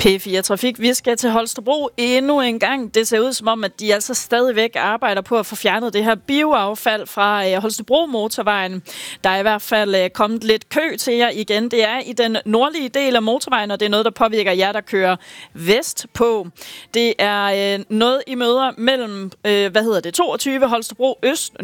P4 Trafik. Vi skal til Holstebro endnu en gang. Det ser ud som om, at de altså stadigvæk arbejder på at få fjernet det her bioaffald fra Holstebro motorvejen. Der er i hvert fald kommet lidt kø til jer igen. Det er i den nordlige del af motorvejen, og det er noget, der påvirker jer, der kører vestpå. Det er noget, I møder mellem 22 Holstebro Øst